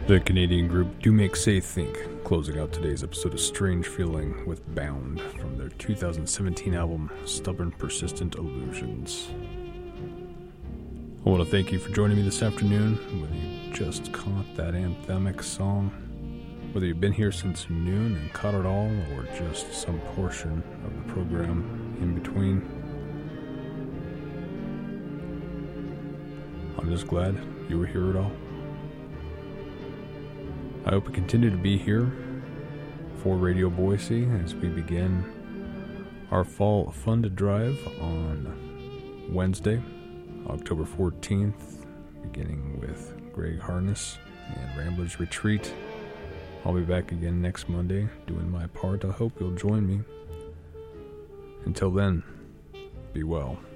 The Canadian group Do Make Say Think, closing out today's episode of Strange Feeling with Bound from their 2017 album Stubborn Persistent Illusions. I want to thank you for joining me this afternoon, whether you just caught that anthemic song, whether you've been here since noon and caught it all, or just some portion of the program in between. I'm just glad you were here at all. I hope we continue to be here for Radio Boise as we begin our fall funded drive on Wednesday, October 14th, beginning with Greg Harness and Ramblers Retreat. I'll be back again next Monday doing my part. I hope you'll join me. Until then, be well.